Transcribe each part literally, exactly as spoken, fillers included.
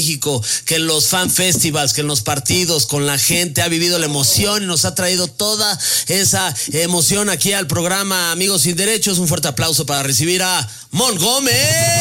México, que en los fan festivals, que en los partidos, con la gente, ha vivido la emoción y nos ha traído toda esa emoción aquí al programa Amigos Sin Derechos. Un fuerte aplauso para recibir a Mon Gómez.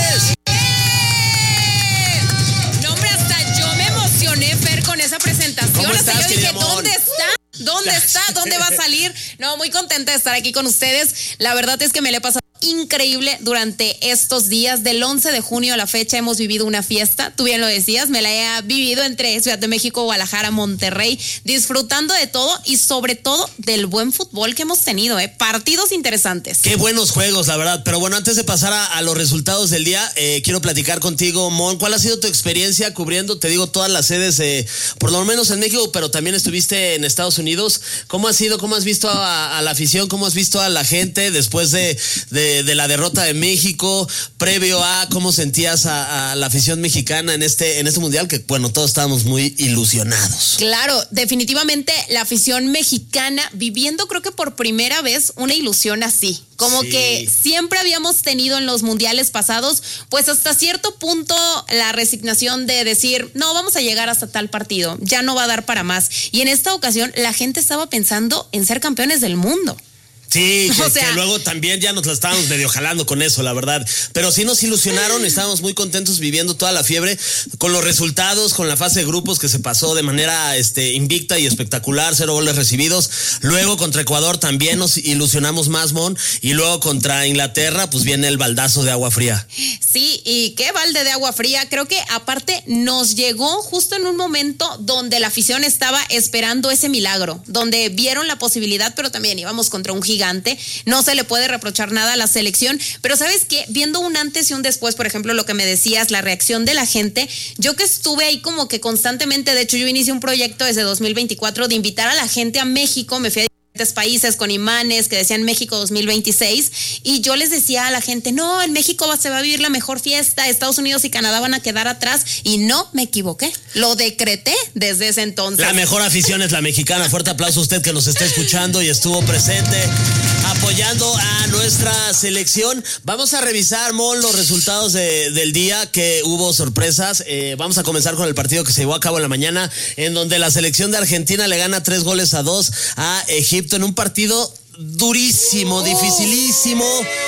No, hombre, hasta yo me emocioné, Fer, con esa presentación. ¿Cómo estás, yo dije, Mon? ¿dónde está? ¿Dónde está? ¿Dónde va a salir? No, muy contenta de estar aquí con ustedes. La verdad es que me la he pasado increíble durante estos días. Del once de junio a la fecha hemos vivido una fiesta. Tú bien lo decías, me la he vivido entre Ciudad de México, Guadalajara, Monterrey, disfrutando de todo y sobre todo del buen fútbol que hemos tenido, ¿eh? Partidos interesantes. Qué buenos juegos, la verdad. Pero bueno, antes de pasar a, a los resultados del día, eh, quiero platicar contigo, Mon. ¿Cuál ha sido tu experiencia cubriendo, te digo, todas las sedes, eh, por lo menos en México, pero también estuviste en Estados Unidos? ¿Cómo ha sido? ¿Cómo has visto a, a la afición? ¿Cómo has visto a la gente después de, de De, de la derrota de México, previo a cómo sentías a, a la afición mexicana en este, en este mundial? Que bueno, todos estábamos muy ilusionados. Claro, definitivamente la afición mexicana viviendo, creo que por primera vez, una ilusión así. Como sí. que siempre habíamos tenido en los mundiales pasados, pues hasta cierto punto la resignación de decir, no, vamos a llegar hasta tal partido, ya no va a dar para más. Y en esta ocasión la gente estaba pensando en ser campeones del mundo. Sí, que, o sea, que luego también ya nos la estábamos medio jalando con eso, la verdad. Pero sí nos ilusionaron, estábamos muy contentos viviendo toda la fiebre con los resultados, con la fase de grupos que se pasó de manera este, invicta y espectacular, cero goles recibidos. Luego contra Ecuador también nos ilusionamos más, Mon. Y luego contra Inglaterra, pues viene el baldazo de agua fría. Sí, y qué balde de agua fría. Creo que aparte nos llegó justo en un momento donde la afición estaba esperando ese milagro, donde vieron la posibilidad, pero también íbamos contra un gigante. No se le puede reprochar nada a la selección, pero ¿sabes qué? Viendo un antes y un después, por ejemplo, lo que me decías, la reacción de la gente, yo que estuve ahí como que constantemente, de hecho yo inicié un proyecto desde dos mil veinticuatro de invitar a la gente a México, me fui a países con imanes que decían México dos mil veintiséis y yo les decía a la gente, no, en México se va a vivir la mejor fiesta, Estados Unidos y Canadá van a quedar atrás, y no me equivoqué, lo decreté desde ese entonces. La mejor afición es la mexicana. Fuerte aplauso a usted que nos está escuchando y estuvo presente apoyando a nuestra selección. Vamos a revisar, Mon, los resultados de, del día, que hubo sorpresas. Eh, vamos a comenzar con el partido que se llevó a cabo en la mañana, en donde la selección de Argentina le gana tres goles a dos a Egipto en un partido durísimo, dificilísimo,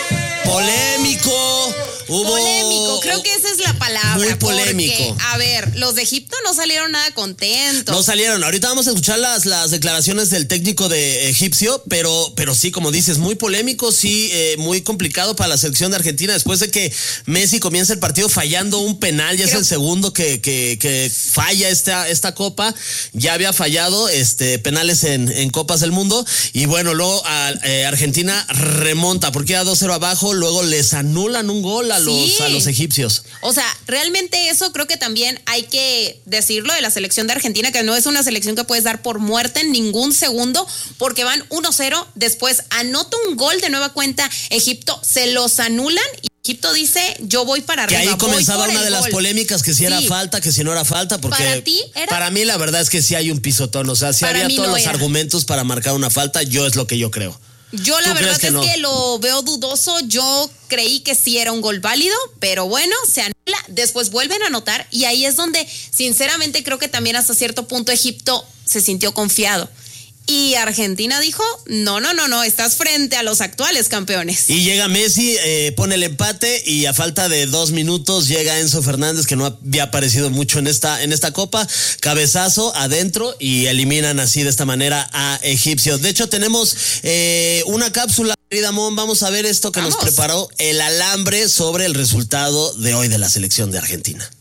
polémico. Hubo... Polémico, creo que esa es la palabra. Muy polémico. Porque, a ver, los de Egipto no salieron nada contentos. No salieron. Ahorita vamos a escuchar las, las declaraciones del técnico de egipcio, pero, pero sí, como dices, muy polémico, sí, eh, muy complicado para la selección de Argentina, después de que Messi comienza el partido fallando un penal, ya creo... es el segundo que, que, que falla esta, esta copa, ya había fallado este, penales en, en Copas del Mundo, y bueno, luego a, eh, Argentina remonta, porque iba dos cero abajo, luego les anulan un gol a Los, sí. a los egipcios. O sea, realmente eso creo que también hay que decirlo de la selección de Argentina, que no es una selección que puedes dar por muerta en ningún segundo, porque van uno cero, después anota un gol de nueva cuenta Egipto, se los anulan y Egipto dice, yo voy para arriba. Que ahí comenzaba una de las gol. polémicas, que si era sí. falta, que si no era falta, porque para ti era... para mí la verdad es que sí hay un pisotón, o sea, sí para había todos no los era. argumentos para marcar una falta, yo es lo que yo creo. Yo la verdad que es no? que lo veo dudoso, yo creí que sí era un gol válido, pero bueno, se anula, después vuelven a anotar y ahí es donde sinceramente creo que también hasta cierto punto Egipto se sintió confiado. Y Argentina dijo, no, no, no, no, estás frente a los actuales campeones. Y llega Messi, eh, pone el empate y a falta de dos minutos llega Enzo Fernández, que no había aparecido mucho en esta, en esta copa, cabezazo adentro y eliminan así de esta manera a Egipcios. De hecho tenemos eh, una cápsula, querida Mon, vamos a ver esto que vamos. nos preparó el alambre sobre el resultado de hoy de la selección de Argentina.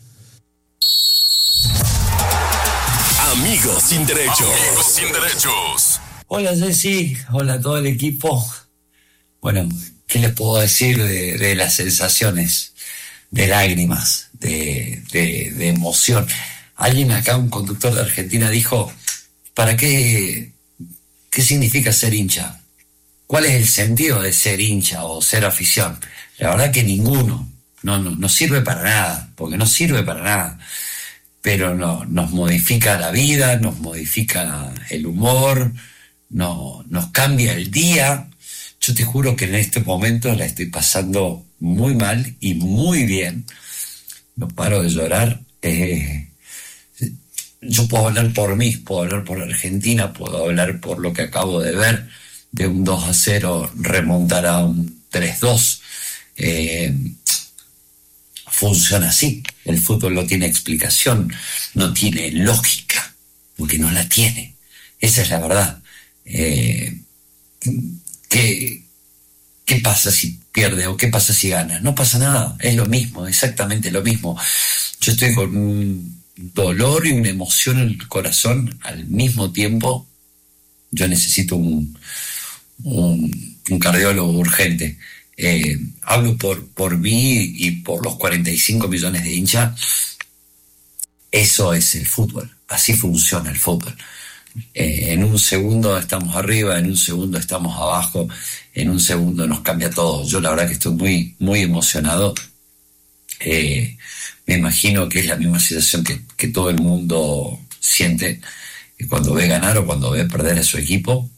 Amigos sin derechos. Amigos sin derechos. Hola Ceci, hola a todo el equipo. Bueno, ¿qué les puedo decir de, de las sensaciones, de lágrimas, de, de, de emoción? Alguien acá, un conductor de Argentina, dijo, ¿para qué, qué significa ser hincha? ¿Cuál es el sentido de ser hincha o ser afición? La verdad que ninguno. No, no, no sirve para nada, porque no sirve para nada. Pero no, nos modifica la vida, nos modifica el humor, no, nos cambia el día. Yo te juro que en este momento la estoy pasando muy mal y muy bien. No paro de llorar Eh, yo puedo hablar por mí, puedo hablar por Argentina, puedo hablar por lo que acabo de ver, de un dos a cero remontar a un tres dos. Eh, funciona así. El fútbol no tiene explicación, no tiene lógica, porque no la tiene. Esa es la verdad. Eh, ¿qué, ¿Qué pasa si pierde o qué pasa si gana? No pasa nada, es lo mismo, exactamente lo mismo. Yo estoy con un dolor y una emoción en el corazón al mismo tiempo. Yo necesito un, un, un cardiólogo urgente. Eh, hablo por, por mí y por los cuarenta y cinco millones de hinchas. Eso es el fútbol, así funciona el fútbol. Eh, en un segundo estamos arriba, en un segundo estamos abajo, en un segundo nos cambia todo. Yo la verdad que estoy muy, muy emocionado. Eh, me imagino que es la misma situación que, que todo el mundo siente cuando ve ganar o cuando ve perder a su equipo.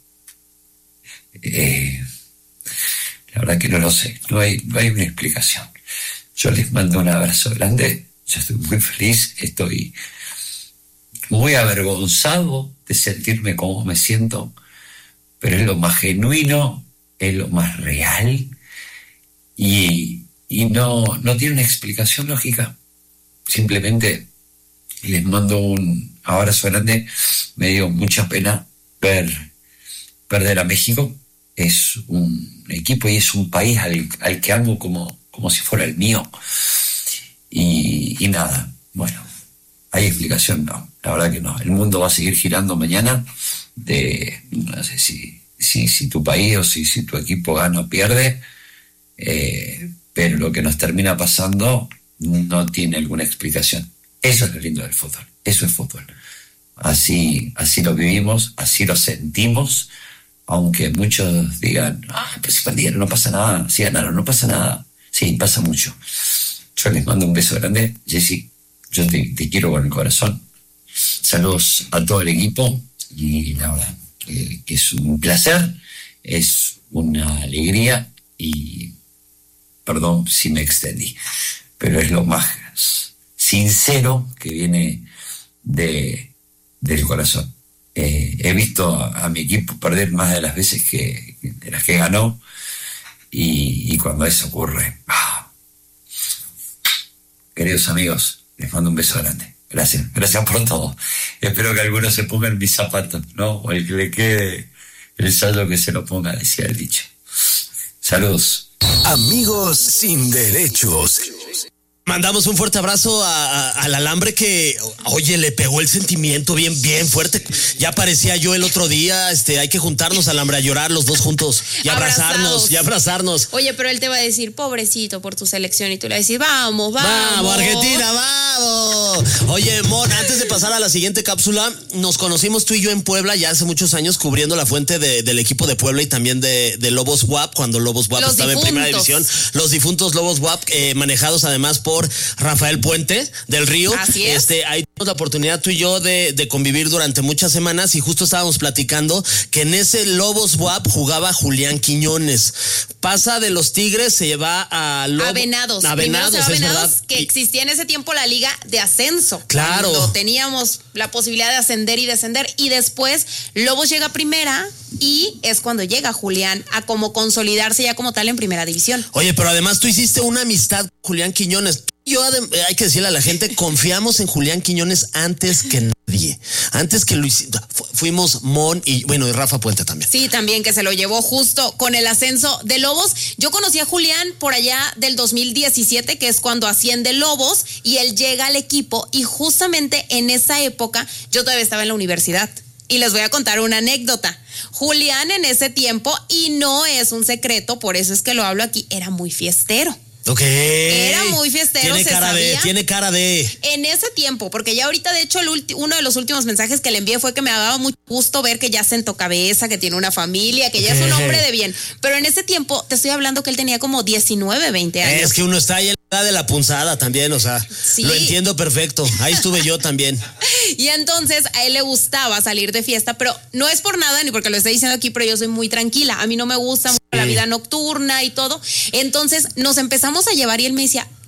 Eh, la verdad que no lo sé, no hay, no hay una explicación. Yo les mando un abrazo grande, yo estoy muy feliz, estoy muy avergonzado de sentirme como me siento, pero es lo más genuino, es lo más real y, y no, no tiene una explicación lógica. Simplemente les mando un abrazo grande. Me dio mucha pena ver perder a México. Es un equipo y es un país al, al que amo como, como si fuera el mío. Y, y nada, bueno, ¿hay explicación? No, la verdad que no. El mundo va a seguir girando mañana. De, no sé si, si, si tu país o si, si tu equipo gana o pierde, eh, pero lo que nos termina pasando no tiene alguna explicación. Eso es lo lindo del fútbol. Eso es fútbol. Así, así lo vivimos, así lo sentimos, aunque muchos digan, ah, pues si perdieron no pasa nada, si ganaron no pasa nada. Sí, pasa mucho. Yo les mando un beso grande. Jessy, yo te, te quiero con el corazón. Saludos a todo el equipo y la verdad que, que es un placer, es una alegría y perdón si me extendí, pero es lo más sincero que viene de, del corazón. Eh, he visto a, a mi equipo perder más de las veces que de las que ganó y, y cuando eso ocurre, ¡ah! Queridos amigos, les mando un beso grande. Gracias, gracias por todo. Espero que alguno se ponga en mis zapatos, ¿no? O el que le quede el saldo que se lo ponga, decía el dicho. Saludos. Amigos sin derechos. Mandamos un fuerte abrazo a, a, al alambre que, oye, le pegó el sentimiento bien, bien fuerte. Ya parecía yo el otro día, este, hay que juntarnos, alambre, a llorar los dos juntos y abrazarnos, Abrazados. y abrazarnos. Oye, pero él te va a decir, pobrecito por tu selección, y tú le vas a decir, vamos, vamos. Vamos, Argentina, vamos. Oye, Mon, antes de pasar a la siguiente cápsula, nos conocimos tú y yo en Puebla ya hace muchos años cubriendo la fuente de, del equipo de Puebla y también de, de Lobos W A P, cuando Lobos W A P Los estaba difuntos. en primera división. Los difuntos Lobos W A P, eh, manejados además por Rafael Puente del Río. Así es. Este, ahí tuvimos la oportunidad tú y yo de, de convivir durante muchas semanas y justo estábamos platicando que en ese Lobos W A P jugaba Julián Quiñones. Pasa de los Tigres, se lleva a Lobos. A Venados. A Primero Venados, se va a es Venados, verdad. que Y- existía en ese tiempo la liga de ascenso. Claro. Cuando teníamos la posibilidad de ascender y descender. Y después Lobos llega a primera y es cuando llega Julián a como consolidarse ya como tal en primera división. Oye, pero además tú hiciste una amistad con Julián Quiñones. Yo, adem- hay que decirle a la gente, confiamos en Julián Quiñones antes que nadie. Antes que Luis, fu- fuimos Mon y, bueno, y Rafa Puente también. Sí, también que se lo llevó justo con el ascenso de Lobos. Yo conocí a Julián por allá del dos mil diecisiete, que es cuando asciende Lobos y él llega al equipo y justamente en esa época yo todavía estaba en la universidad. Y les voy a contar una anécdota. Julián en ese tiempo, y no es un secreto, por eso es que lo hablo aquí, era muy fiestero. Ok. Era muy fiestero, Tiene se cara de, sabía. tiene cara de. En ese tiempo, porque ya ahorita, de hecho, el ulti- uno de los últimos mensajes que le envié fue que me daba mucho gusto ver que ya sentó cabeza, que tiene una familia, que ya es un hombre de bien. Pero en ese tiempo, te estoy hablando que él tenía como diecinueve, veinte años. Es que uno está ahí en la edad de la punzada también, o sea, Sí. lo entiendo perfecto. Ahí estuve yo también. Y entonces a él le gustaba salir de fiesta, pero no es por nada ni porque lo esté diciendo aquí, pero yo soy muy tranquila. A mí no me gusta mucho la vida nocturna y todo. Entonces nos empezamos a llevar y él me decía,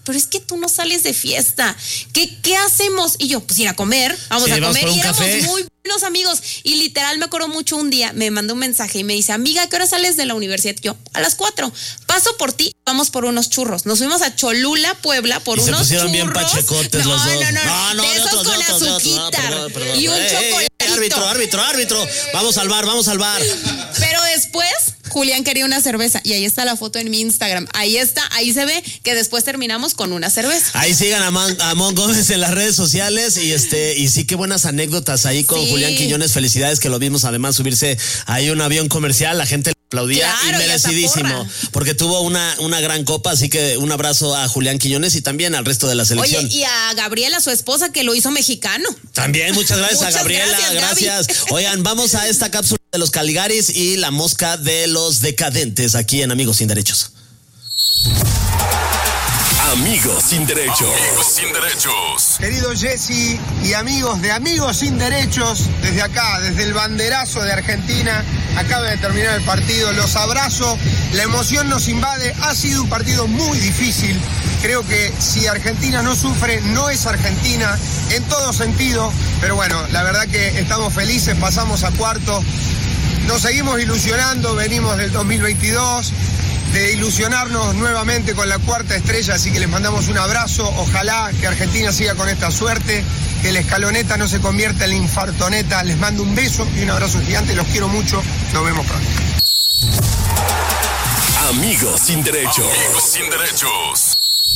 pero es que tú no sales de fiesta. ¿Qué, qué hacemos? Y yo, pues ir a comer, vamos sí, a vamos comer. por un Y éramos café. muy buenos amigos. Y literal me acuerdo mucho un día, me mandó un mensaje y me dice, amiga, ¿a qué hora sales de la universidad? Yo, a las cuatro. Paso por ti, vamos por unos churros. Nos fuimos a Cholula, Puebla, por y unos se pusieron churros. bien pachecotes no, los dos. No, no, no, no de de esos otros, con de otros, de otros. azuquita. No, perdón, perdón. Y un Eh, eh, chocolatito. eh, árbitro, árbitro, árbitro. Vamos al bar, vamos al bar. Pero después, Julián quería una cerveza. Y ahí está la foto en mi Instagram. Ahí está, ahí se ve que después terminamos con una cerveza. Ahí sigan a, Man, a Mon Gómez en las redes sociales. Y este, y sí, qué buenas anécdotas ahí con Sí. Julián Quiñones. Felicidades que lo vimos además subirse ahí un avión comercial. La gente le aplaudía Claro, y y hasta merecidísimo. porra. Porque tuvo una, una gran copa. Así que un abrazo a Julián Quiñones y también al resto de la selección. Oye, y a Gabriela, su esposa, que lo hizo mexicano. También, muchas gracias Muchas a Gabriela, gracias, gracias. Oigan, vamos a esta cápsula de los Caligaris y la mosca de los decadentes aquí en Amigos Sin Derechos. Amigos sin derechos. Amigos sin derechos. Querido Jesse y amigos de Amigos Sin Derechos, desde acá, desde el banderazo de Argentina, acaba de terminar el partido, los abrazo, la emoción nos invade, ha sido un partido muy difícil, creo que si Argentina no sufre, no es Argentina, en todo sentido, pero bueno, la verdad que estamos felices, pasamos a cuartos, nos seguimos ilusionando, venimos del dos mil veintidós, de ilusionarnos nuevamente con la cuarta estrella, así que les mandamos un abrazo, ojalá que Argentina siga con esta suerte, que la escaloneta no se convierta en la infartoneta, les mando un beso y un abrazo gigante, los quiero mucho, nos vemos pronto. Amigos sin derechos. Amigos sin derechos.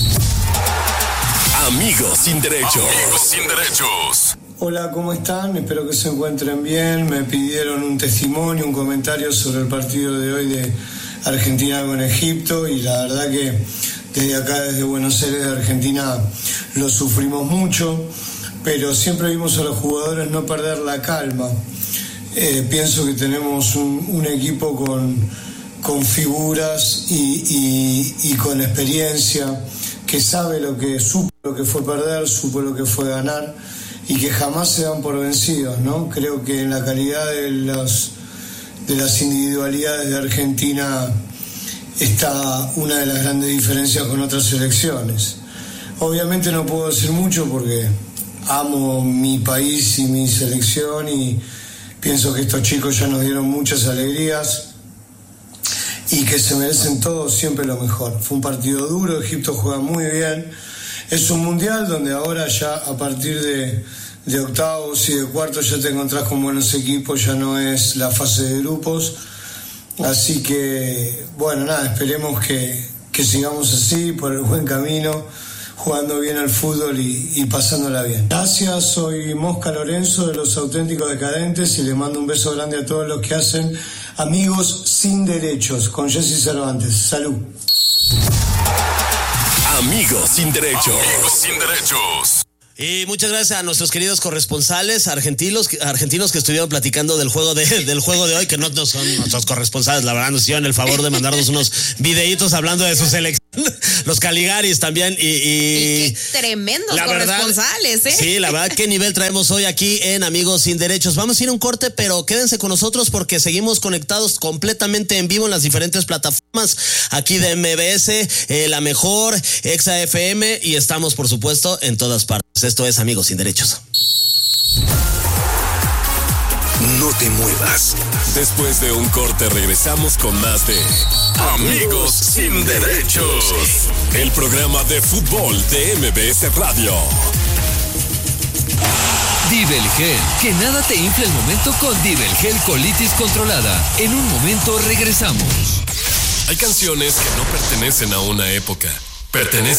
Amigos sin derechos. Amigos sin derechos. Hola, ¿cómo están? Espero que se encuentren bien. Me pidieron un testimonio, un comentario sobre el partido de hoy de Argentina con Egipto y la verdad que desde acá, desde Buenos Aires, de Argentina, lo sufrimos mucho, pero siempre vimos a los jugadores no perder la calma. Eh, pienso que tenemos un, un equipo con, con figuras y, y, y con experiencia, que sabe lo que supo lo que fue perder, supo lo que fue ganar y que jamás se dan por vencidos, ¿no? Creo que en la calidad de los de las individualidades de Argentina está una de las grandes diferencias con otras selecciones. Obviamente no puedo decir mucho porque amo mi país y mi selección y pienso que estos chicos ya nos dieron muchas alegrías y que se merecen todos siempre lo mejor. Fue un partido duro, Egipto juega muy bien, es un mundial donde ahora ya a partir de de octavos y de cuartos ya te encontrás con buenos equipos, ya no es la fase de grupos, así que bueno, nada, esperemos que, que sigamos así, por el buen camino, jugando bien al fútbol y, y pasándola bien. Gracias, soy Mosca Lorenzo de Los Auténticos Decadentes y les mando un beso grande a todos los que hacen Amigos Sin Derechos, con Jesse Cervantes. Salud. Amigos sin derechos. Amigos sin derechos. Y muchas gracias a nuestros queridos corresponsales argentinos, argentinos que estuvieron platicando del juego de, del juego de hoy, que no, no son nuestros corresponsales, la verdad nos hicieron el favor de mandarnos unos videitos hablando de su selección, los Caligaris también. Y, y, y qué tremendos la corresponsales, verdad, ¿eh? Sí, la verdad, qué nivel traemos hoy aquí en Amigos Sin Derechos. Vamos a ir a un corte, pero quédense con nosotros porque seguimos conectados completamente en vivo en las diferentes plataformas aquí de M B S, eh, La Mejor, Exa F M y estamos, por supuesto, en todas partes. Esto es Amigos Sin Derechos. No te muevas. Después de un corte regresamos con más de Amigos sin derechos. el programa de fútbol de M B S Radio. Divelgel, que nada te infle el momento con Divelgel colitis controlada. En un momento regresamos. Hay canciones que no pertenecen a una época, pertenecen